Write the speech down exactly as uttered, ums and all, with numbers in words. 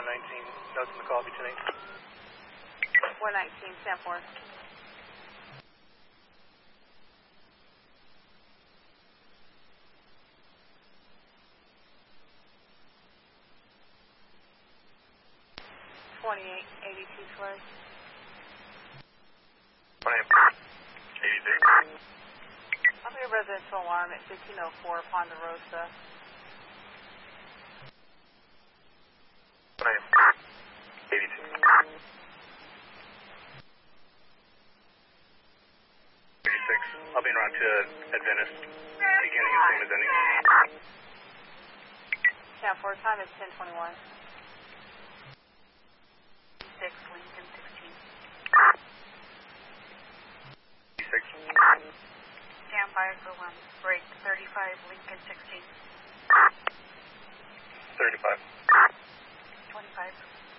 one nineteen, notes in the call, B ten eight. one nineteen, stand for. twenty-eight eighty-two, Suarez. twenty-eight eighty-two. I'll be a residential alarm at fifteen oh four Ponderosa. twenty-eight eighty-two. eighty-six. I'll be en route to Adventist, beginning as soon as ending. Stand for, time is ten twenty-one. six, Lincoln sixteen. eighty-six. Stand by for one. Break thirty-five, Lincoln sixteen. thirty-five. twenty-five.